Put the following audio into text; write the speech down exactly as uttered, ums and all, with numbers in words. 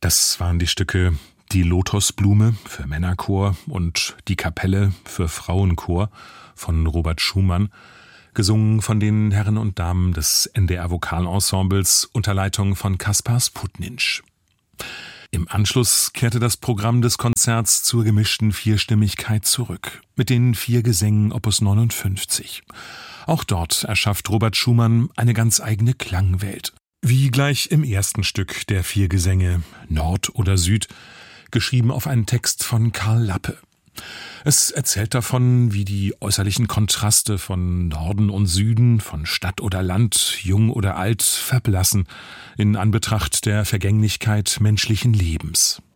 Das waren die Stücke Die Lotosblume für Männerchor und Die Kapelle für Frauenchor von Robert Schumann, gesungen von den Herren und Damen des N D R-Vokalensembles unter Leitung von Kaspar Sputnitsch. Im Anschluss kehrte das Programm des Konzerts zur gemischten Vierstimmigkeit zurück, mit den vier Gesängen Opus neunundfünfzig. Auch dort erschafft Robert Schumann eine ganz eigene Klangwelt. Wie gleich im ersten Stück der vier Gesänge, Nord oder Süd, geschrieben auf einen Text von Karl Lappe. Es erzählt davon, wie die äußerlichen Kontraste von Norden und Süden, von Stadt oder Land, jung oder alt, verblassen in Anbetracht der Vergänglichkeit menschlichen Lebens.